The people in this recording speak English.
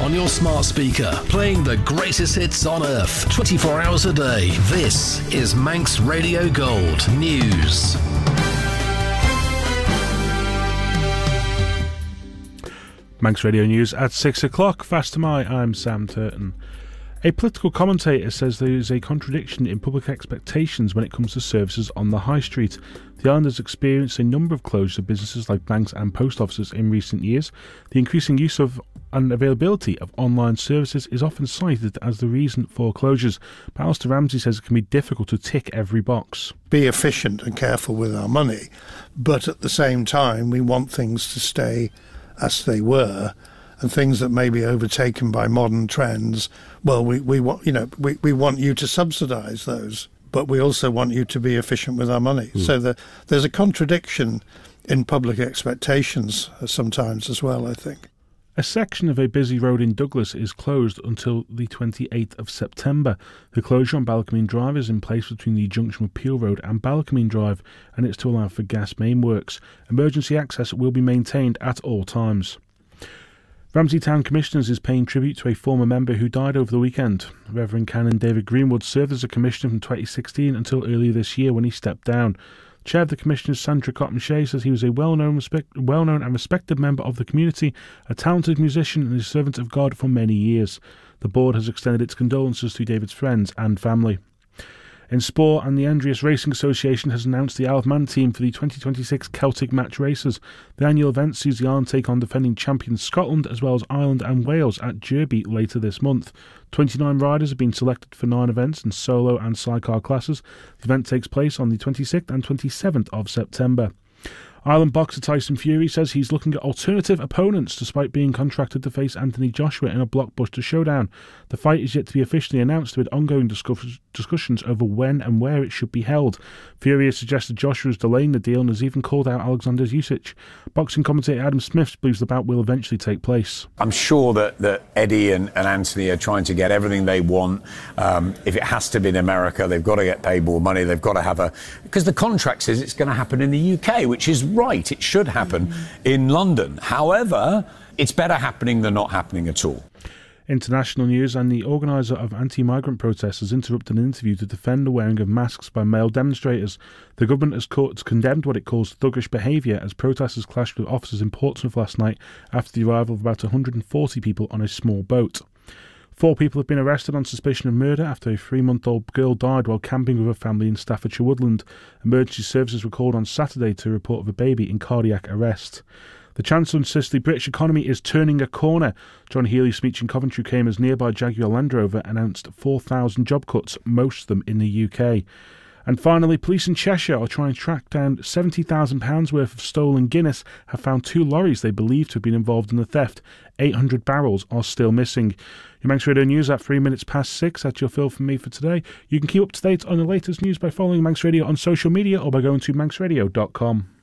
on your smart speaker, playing the greatest hits on earth, 24 hours a day. This is Manx Radio Gold News. Manx Radio News at 6 o'clock. Fast to my, I'm Sam Turton. A political commentator says there is a contradiction in public expectations when it comes to services on the high street. The island has experienced a number of closures of businesses like banks and post offices in recent years. The increasing use of and availability of online services is often cited as the reason for closures. But Alistair Ramsey says it can be difficult to tick every box. Be efficient and careful with our money, but at the same time we want things to stay as they were, and things that may be overtaken by modern trends, well, we want you to subsidise those, but we also want you to be efficient with our money. So there's a contradiction in public expectations sometimes as well, I think. A section of a busy road in Douglas is closed until the 28th of September. The closure on Ballacomine Drive is in place between the junction with Peel Road and Ballacomine Drive, and it's to allow for gas main works. Emergency access will be maintained at all times. Ramsey Town Commissioners is paying tribute to a former member who died over the weekend. Reverend Canon David Greenwood served as a commissioner from 2016 until earlier this year when he stepped down. Chair of the Commissioners, Sandra Cotton-Shea, says he was a well-known and respected member of the community, a talented musician and a servant of God for many years. The board has extended its condolences to David's friends and family. In sport, and the Andreas Racing Association has announced the Isle of Man team for the 2026 Celtic Match Races. The annual event sees the Island take on defending champions Scotland as well as Ireland and Wales at Derby later this month. 29 riders have been selected for 9 events in solo and sidecar classes. The event takes place on the 26th and 27th of September. Ireland boxer Tyson Fury says he's looking at alternative opponents despite being contracted to face Anthony Joshua in a blockbuster showdown. The fight is yet to be officially announced with ongoing discussions over when and where it should be held. Fury has suggested Joshua is delaying the deal and has even called out Alexander Usyk. Boxing commentator Adam Smith believes the bout will eventually take place. I'm sure that Eddie and Anthony are trying to get everything they want. If it has to be in America, they've got to get paid more money. They've got to have because the contract says it's going to happen in the UK, which is right. It should happen in London. However, it's better happening than not happening at all. International news, and the organiser of anti-migrant protests has interrupted an interview to defend the wearing of masks by male demonstrators. The government has condemned what it calls thuggish behaviour as protesters clashed with officers in Portsmouth last night after the arrival of about 140 people on a small boat. 4 people have been arrested on suspicion of murder after a 3-month-old girl died while camping with her family in Staffordshire Woodland. Emergency services were called on Saturday to report of a baby in cardiac arrest. The Chancellor insists the British economy is turning a corner. John Healey's speech in Coventry came as nearby Jaguar Land Rover announced 4,000 job cuts, most of them in the UK. And finally, police in Cheshire are trying to track down £70,000 worth of stolen Guinness, have found 2 lorries they believe to have been involved in the theft. 800 barrels are still missing. Your Manx Radio News at 3 minutes past 6. That's your fill from me for today. You can keep up to date on the latest news by following Manx Radio on social media or by going to manxradio.com.